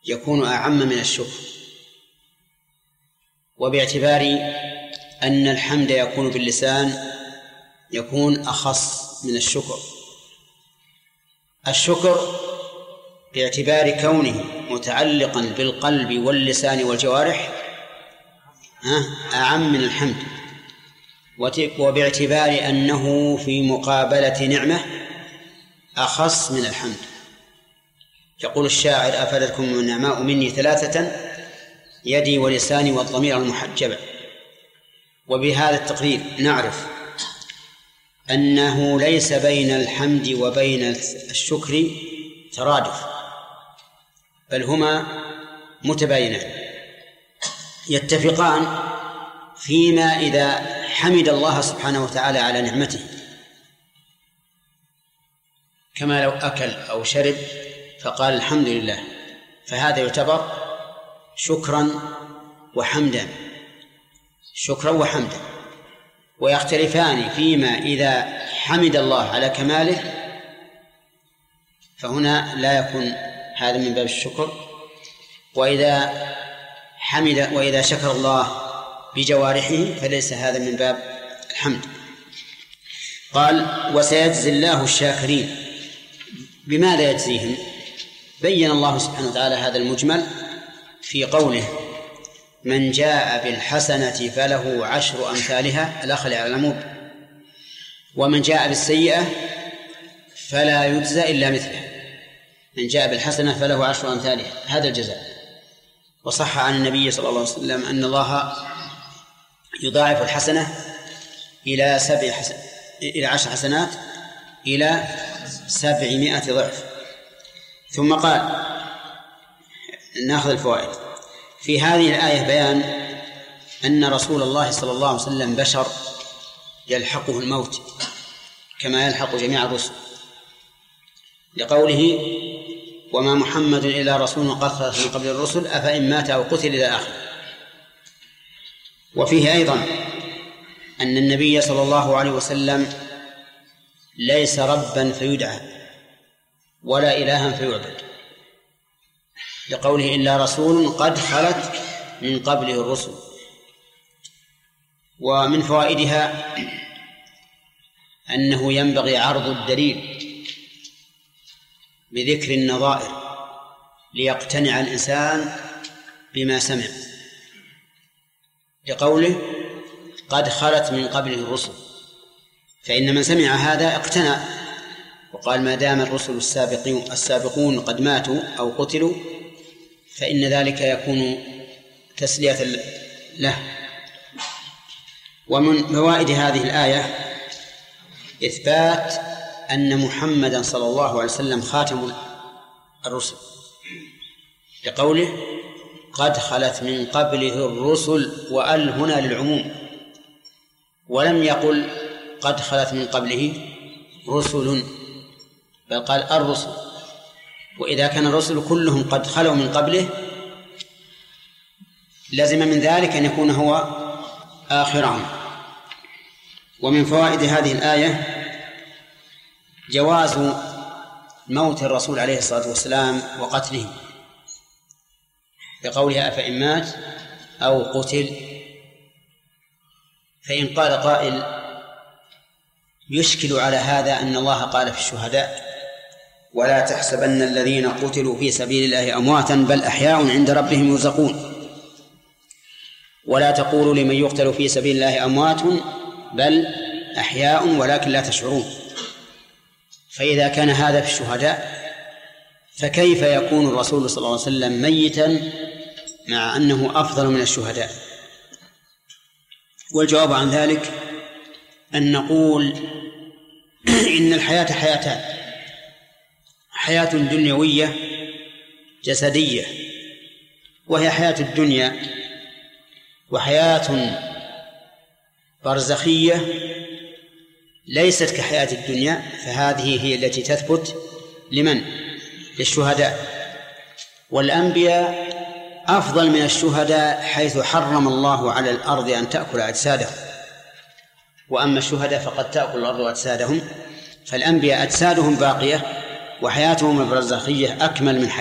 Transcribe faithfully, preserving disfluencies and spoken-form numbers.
يكون أعم من الشكر، وباعتبار أن الحمد يكون باللسان يكون أخص من الشكر. الشكر باعتبار كونه متعلقا بالقلب واللسان والجوارح أعم من الحمد، وباعتبار أنه في مقابلة نعمة أخص من الحمد. يقول الشاعر: أفادتكم النعماء مني ثلاثة، يدي ولساني والضمير المحجبة. وبهذا التقدير نعرف أنه ليس بين الحمد وبين الشكر ترادف، بل هما متباينان يتفقان فيما إذا حمد الله سبحانه وتعالى على نعمته، كما لو أكل أو شرب فقال الحمد لله، فهذا يعتبر شكرا وحمدا، شكرا وحمدا. ويختلفان فيما إذا حمد الله على كماله، فهنا لا يكون هذا من باب الشكر، وإذا حمد وإذا شكر الله بجوارحه فليس هذا من باب الحمد. قال: وسيجزي الله الشاكرين. بماذا يجزيهم؟ بين الله سبحانه وتعالى هذا المجمل في قوله: من جاء بالحسنة فله عشر أمثالها، الأخل على العمود، ومن جاء بالسيئة فلا يجزى إلا مثله. من جاء بالحسنة فله عشر أمثالها، هذا الجزاء. وصح عن النبي صلى الله عليه وسلم أن الله يضاعف الحسنة إلى سبع حسن إلى عشر حسنات إلى سبعمائة ضعف. ثم قال: نأخذ الفوائد. في هذه الآية بيان أن رسول الله صلى الله عليه وسلم بشر يلحقه الموت كما يلحق جميع الرسل، لقوله: وما محمد إلا رسول قد خلت من قبل الرسل أفإن مات أو قتل إلى آخره. وفيه أيضا أن النبي صلى الله عليه وسلم ليس ربا فيدعى ولا إلها فيعبد، لقوله: إلا رسول قد خلت من قبله الرسل. ومن فوائدها أنه ينبغي عرض الدليل بذكر النظائر ليقتنع الإنسان بما سمع، لقوله: قد خلت من قبله الرسل، فإن من سمع هذا اقتنع وقال: ما دام الرسل السابقون السابقون قد ماتوا أو قتلوا فإن ذلك يكون تسلية له. ومن فوائد هذه الآية إثبات أن محمدا صلى الله عليه وسلم خاتم الرسل، لقوله: قد خلت من قبله الرسل، وأل هنا للعموم، ولم يقل قد خلت من قبله رسل، بل قال الرسل. وإذا كان الرسل كلهم قد خلوا من قبله لازم من ذلك أن يكون هو آخرهم. ومن فوائد هذه الآية جواز موت الرسول عليه الصلاة والسلام وقتله، بقولها: أفإن مات أو قتل. فإن قال قائل: يشكل على هذا أن الله قال في الشهداء: ولا تحسبن الذين قتلوا في سبيل الله أمواتا بل أحياء عند ربهم يرزقون، ولا تقولوا لمن يقتل في سبيل الله أموات بل أحياء ولكن لا تشعرون. فإذا كان هذا في الشهداء فكيف يكون الرسول صلى الله عليه وسلم ميتا مع أنه أفضل من الشهداء؟ والجواب عن ذلك أن نقول إن الحياة حياتان: حياة دنيوية جسدية وهي حياة الدنيا، وحياة برزخية ليست كحياة الدنيا، فهذه هي التي تثبت لمن؟ للشهداء. والأنبياء أفضل من الشهداء حيث حرم الله على الأرض أن تأكل أجسادهم، وأما الشهداء فقد تأكل الأرض أجسادهم. فالأنبياء أجسادهم باقية وحياتهم البرزخية أكمل من